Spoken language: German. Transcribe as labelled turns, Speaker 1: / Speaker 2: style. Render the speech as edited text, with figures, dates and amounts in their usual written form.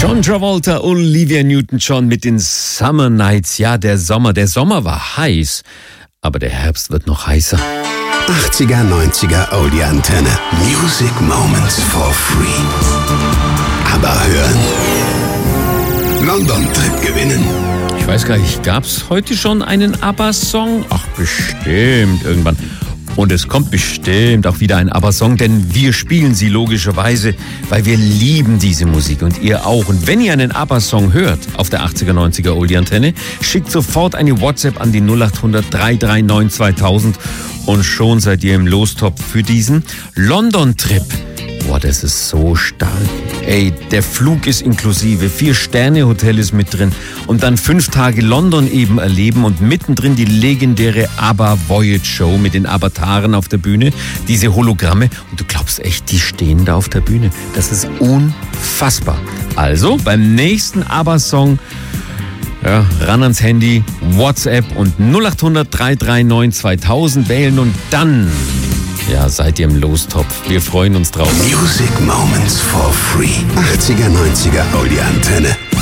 Speaker 1: John Travolta, Olivia Newton-John mit den Summer Nights. Ja, der Sommer war heiß, aber der Herbst wird noch heißer.
Speaker 2: 80er, 90er Oldie Antenne. Music Moments for free. Aber hören. London Trip gewinnen.
Speaker 1: Ich weiß gar nicht, gab's heute schon einen ABBA-Song? Ach, bestimmt irgendwann. Und es kommt bestimmt auch wieder ein ABBA-Song, denn wir spielen sie logischerweise, weil wir lieben diese Musik und ihr auch. Und wenn ihr einen ABBA-Song hört auf der 80er, 90er Oldie-Antenne, schickt sofort eine WhatsApp an die 0800 339 2000 und schon seid ihr im Lostopf für diesen London-Trip. Boah, das ist so stark. Ey, der Flug ist inklusive, 4-Sterne-Hotel ist mit drin und dann 5 Tage London eben erleben und mittendrin die legendäre ABBA Voyage Show mit den Avataren auf der Bühne, diese Hologramme und du glaubst echt, die stehen da auf der Bühne. Das ist unfassbar. Also, beim nächsten ABBA-Song ran ans Handy, WhatsApp und 0800 339 2000 wählen und dann seid ihr im Lostopf. Wir freuen uns drauf.
Speaker 2: Music Moments for free. 80er, 90er Oldie Antenne.